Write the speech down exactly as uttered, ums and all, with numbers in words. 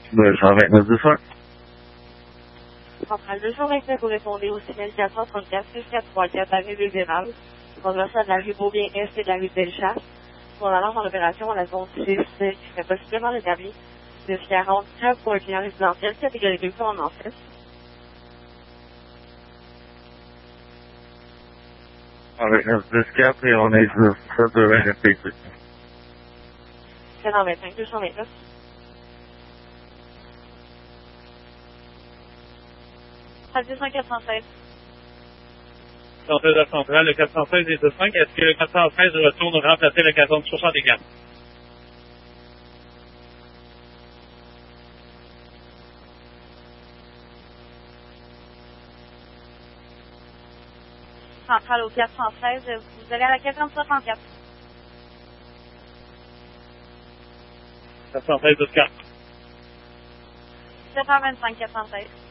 deux cent vingt-neuf deux cents. Centrale deux cent vingt-neuf, vous répondez au signal quatre cent trente-quatre, six cent quatre-vingt-quatre, avenue des Érables. On va ça de la rue Beaubien-Est et de la rue Bellechasse. Son allant en opération à la zone six, qui serait possiblement rétablie de quarante-quatre pour un client résidentiel, catégorie deux en enfance. cent vingt-neuf dix quatre et on est sur sept deux vingt-neuf P P. sept cent vingt-cinq, deux cent vingt-neuf. Traduction quatre cent seize. Centre de la centrale, le quatre cent seize est de cinq. Est-ce que le quatre cent seize retourne remplacer le quatre cent soixante-quatre? Centrale au quatre cent seize, vous allez à la quatre cent soixante-quatre. quatre cent seize de quatre. sept cent vingt-cinq, quatre cent seize.